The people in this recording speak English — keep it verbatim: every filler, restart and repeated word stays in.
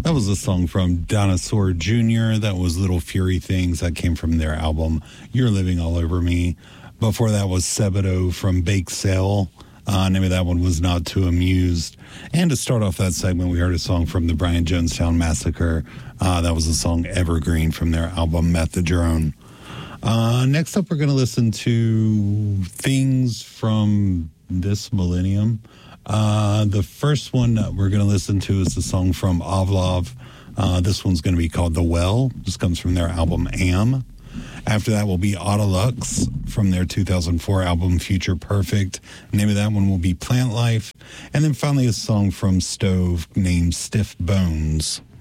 That was a song from Dinosaur Junior That was Little Fury Things. That came from their album, You're Living All Over Me. Before that was Sebadoh from Bake Sale. Uh, name of that one was Not Too Amused. And to start off that segment, we heard a song from the Brian Jonestown Massacre. Uh, that was the song Evergreen from their album Methadrone. Uh, next up, we're going to listen to things from this millennium. Uh, the first one that we're going to listen to is the song from Ovlov. Uh, this one's going to be called The Well. This comes from their album Am. After that will be Autolux from their two thousand four album Future Perfect. The name of that one will be Plant Life. And then finally a song from Stove named Stiff Bones.